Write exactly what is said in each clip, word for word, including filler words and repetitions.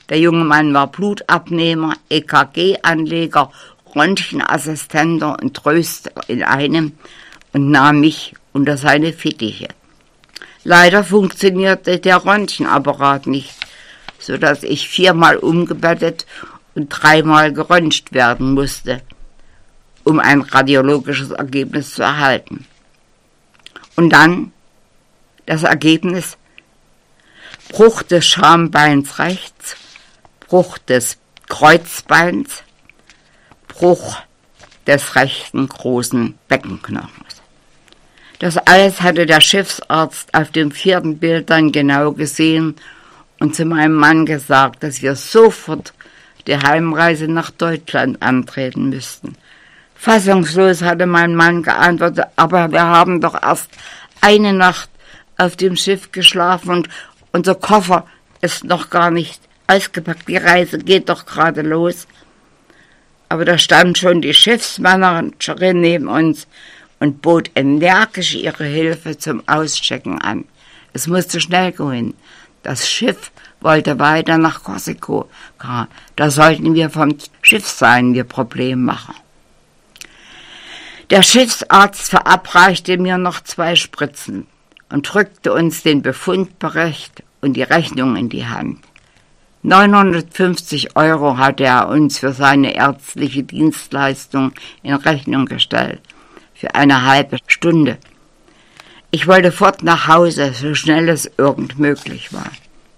Der junge Mann war Blutabnehmer, E K G-Anleger, Röntgenassistent und Tröster in einem und nahm mich unter seine Fittiche. Leider funktionierte der Röntgenapparat nicht, sodass ich viermal umgebettet und dreimal geröntgt werden musste, um ein radiologisches Ergebnis zu erhalten. Und dann das Ergebnis: Bruch des Schambeins rechts, Bruch des Kreuzbeins, Bruch des rechten großen Beckenknochens. Das alles hatte der Schiffsarzt auf dem vierten Bild dann genau gesehen und zu meinem Mann gesagt, dass wir sofort die Heimreise nach Deutschland antreten müssten. Fassungslos hatte mein Mann geantwortet: Aber wir haben doch erst eine Nacht auf dem Schiff geschlafen und unser Koffer ist noch gar nicht ausgepackt. Die Reise geht doch gerade los. Aber da stand schon die Schiffsmanagerin neben uns und bot energisch ihre Hilfe zum Auschecken an. Es musste schnell gehen. Das Schiff wollte weiter nach Korsiko. Da sollten wir vom Schiff sein, wir Problem machen. Der Schiffsarzt verabreichte mir noch zwei Spritzen und drückte uns den Befundbericht und die Rechnung in die Hand. neunhundertfünfzig Euro hatte er uns für seine ärztliche Dienstleistung in Rechnung gestellt, für eine halbe Stunde. Ich wollte fort nach Hause, so schnell es irgend möglich war.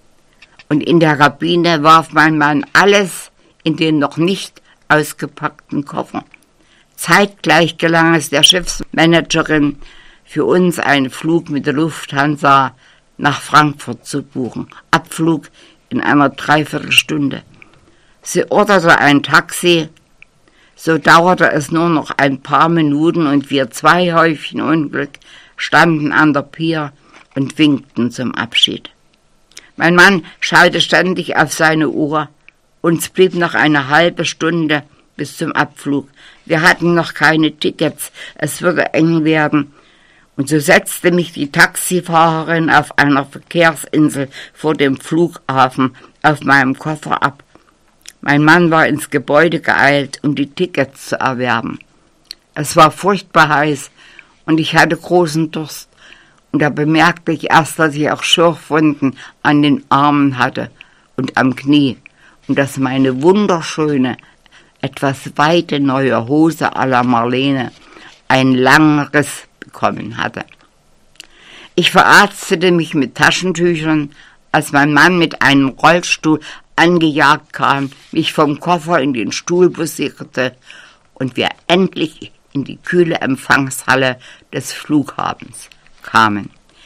Und in der Kabine warf mein Mann alles in den noch nicht ausgepackten Koffer. Zeitgleich gelang es der Schiffsmanagerin, für uns einen Flug mit der Lufthansa nach Frankfurt zu buchen. Abflug in einer Dreiviertelstunde. Sie orderte ein Taxi. So dauerte es nur noch ein paar Minuten und wir zwei Häufchen Unglück standen an der Pier und winkten zum Abschied. Mein Mann schaute ständig auf seine Uhr. Uns blieb noch eine halbe Stunde bis zum Abflug. Wir hatten noch keine Tickets. Es würde eng werden. Und so setzte mich die Taxifahrerin auf einer Verkehrsinsel vor dem Flughafen auf meinem Koffer ab. Mein Mann war ins Gebäude geeilt, um die Tickets zu erwerben. Es war furchtbar heiß und ich hatte großen Durst. Und da bemerkte ich erst, dass ich auch Schürfwunden an den Armen hatte und am Knie und dass meine wunderschöne, etwas weite neue Hose à la Marlene einen langen Riss bekommen hatte. Ich verarztete mich mit Taschentüchern, als mein Mann mit einem Rollstuhl angejagt kam, mich vom Koffer in den Stuhl bussierte und wir endlich in die kühle Empfangshalle des Flughafens kamen.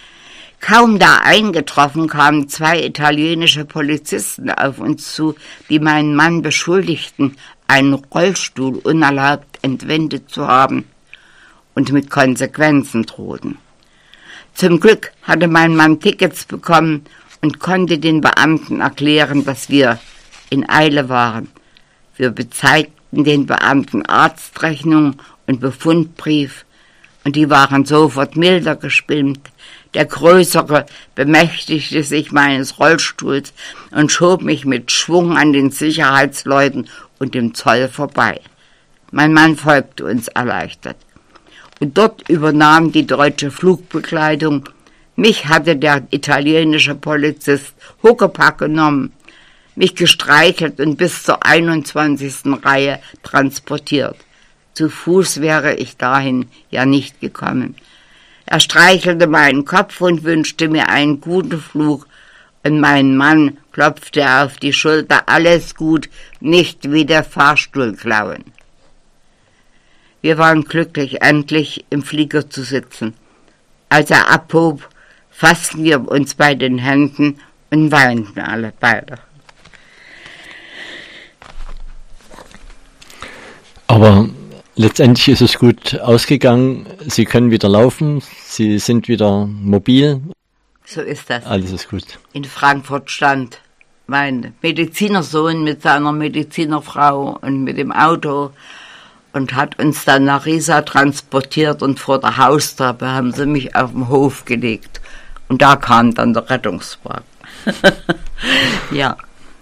Kaum da eingetroffen, kamen zwei italienische Polizisten auf uns zu, die meinen Mann beschuldigten, einen Rollstuhl unerlaubt entwendet zu haben und mit Konsequenzen drohten. Zum Glück hatte mein Mann Tickets bekommen und konnte den Beamten erklären, dass wir in Eile waren. Wir bezeigten den Beamten Arztrechnung und Befundbrief und die waren sofort milder gestimmt. Der Größere bemächtigte sich meines Rollstuhls und schob mich mit Schwung an den Sicherheitsleuten und dem Zoll vorbei. Mein Mann folgte uns erleichtert. Und dort übernahm die deutsche Flugbegleitung. Mich hatte der italienische Polizist Huckepack genommen, mich gestreichelt und bis zur einundzwanzigsten Reihe transportiert. Zu Fuß wäre ich dahin ja nicht gekommen. Er streichelte meinen Kopf und wünschte mir einen guten Flug, und mein Mann klopfte auf die Schulter: Alles gut, nicht wieder Fahrstuhl klauen. Wir waren glücklich, endlich im Flieger zu sitzen. Als er abhob, fassten wir uns bei den Händen und weinten alle beide. Aber letztendlich ist es gut ausgegangen. Sie können wieder laufen, Sie sind wieder mobil. So ist das. Alles ist gut. In Frankfurt stand mein Medizinersohn mit seiner Medizinerfrau und mit dem Auto und hat uns dann nach Riesa transportiert, und vor der Haustreppe haben sie mich auf den Hof gelegt. Und da kam dann der Rettungswagen. Ja.